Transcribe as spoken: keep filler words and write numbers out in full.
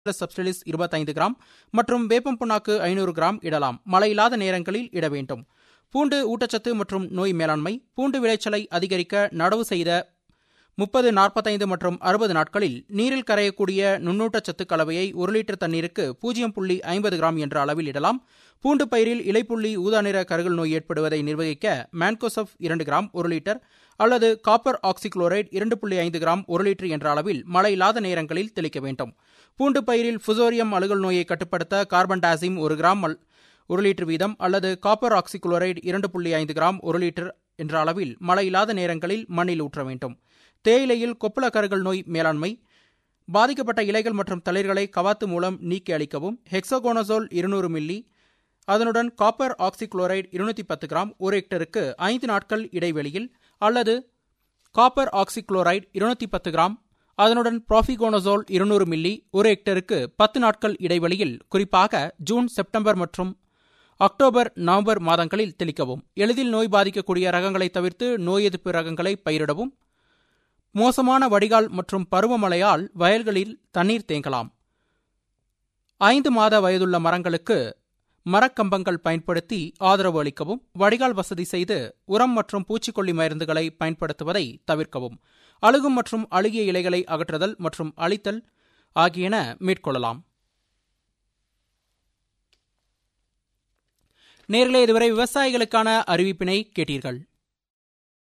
சப்ஸ்டிலிஸ் இருபத்தைந்து கிராம் மற்றும் வேப்பம் புண்ணாக்கு ஐநூறு கிராம் இடலாம். மழை இல்லாத நேரங்களில் இட வேண்டும். பூண்டு ஊட்டச்சத்து மற்றும் நோய் மேலாண்மை. பூண்டு விளைச்சலை அதிகரிக்க நடவு செய்த முப்பது, நாற்பத்தைந்து மற்றும் அறுபது நாட்களில் நீரில் கரையக்கூடிய நுண்ணூட்டச்சத்து கலவையை ஒரு லிட்டர் தண்ணீருக்கு பூஜ்ஜியம் புள்ளி ஐம்பது கிராம் என்ற அளவில் இடலாம். பூண்டு பயிரில் இலைப்புள்ளி ஊதா நிற கருகல் நோய் ஏற்படுவதை நிர்வகிக்க மேன்கோசப் இரண்டு கிராம் ஒரு லிட்டர் அல்லது காப்பர் ஆக்சிக்ளோரைடு இரண்டு புள்ளி ஐந்து கிராம் ஒரு லிட்டர் என்ற அளவில் மழை இல்லாத நேரங்களில் தெளிக்க வேண்டும். பூண்டு பயிரில் ஃபுசோரியம் அழுகல் நோயை கட்டுப்படுத்த கார்பன் டாசிம் ஒரு கிராம் ஒரு லிட்டர் வீதம் அல்லது காப்பர் ஆக்சிக்ளோரைடு இரண்டு புள்ளி ஐந்து கிராம் ஒரு லிட்டர் என்ற அளவில் மழை இல்லாத நேரங்களில் மண்ணில் ஊற்ற வேண்டும். தேயிலையில் கொப்புள கருகல் நோய் மேலாண்மை. பாதிக்கப்பட்ட இலைகள் மற்றும் தளிர்களை கவாத்து மூலம் நீக்கி அளிக்கவும். ஹெக்ஸாகோனசோல் இருநூறு மில்லி அதனுடன் காப்பர் ஆக்சிக்ளோரைடு இருநூற்றி பத்து கிராம் ஒரு ஹெக்டருக்கு ஐந்து நாட்கள் இடைவெளியில் அல்லது காப்பர் ஆக்சிக்ளோரைடு இருநூற்றி பத்து கிராம் அதனுடன் ப்ரோபிகோனசோல் இருநூறு மில்லி ஒரு ஹெக்டருக்கு பத்து நாட்கள் இடைவெளியில் குறிப்பாக ஜூன், செப்டம்பர் மற்றும் அக்டோபர், நவம்பர் மாதங்களில் தெளிக்கவும். எளிதில் நோய் பாதிக்கக்கூடிய ரகங்களை தவிர்த்து நோய் எதிர்ப்பு ரகங்களை பயிரிடவும். மோசமான வடிகால் மற்றும் பருவமழையால் வயல்களில் தண்ணீர் தேங்கலாம். ஐந்து மாத வயதுள்ள மரங்களுக்கு மரக்கம்பங்கள் பயன்படுத்தி ஆதரவு அளிக்கவும். வடிகால் வசதி செய்து உரம் மற்றும் பூச்சிக்கொல்லி மருந்துகளை பயன்படுத்துவதை தவிர்க்கவும். அழுகும் மற்றும் அழுகிய இலைகளை அகற்றுதல் மற்றும் அழித்தல் ஆகியன மேற்கொள்ளலாம். நேர்களே, இதுவரை விவசாயிகளுக்கான அறிவிப்பினை கேட்டீர்கள்.